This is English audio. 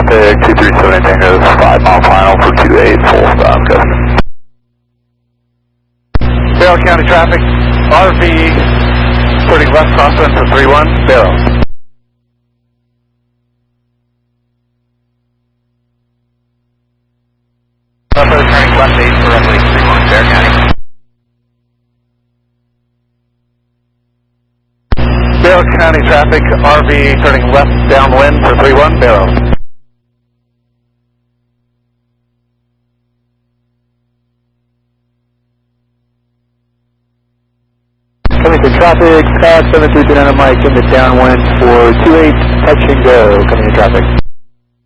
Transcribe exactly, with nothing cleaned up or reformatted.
traffic, two three seven Tango, five mile final for two eight, full stop, Governor. Barrow County traffic, R V, turning left crosswind for three one, Barrow. Buffalo turning left eight for runway three one, Barrow County. Barrow County traffic, R V turning left downwind for three one, Barrow. Coming to traffic, Scott seven three two nine Mike in the downwind for two eight, touch and go, coming to traffic.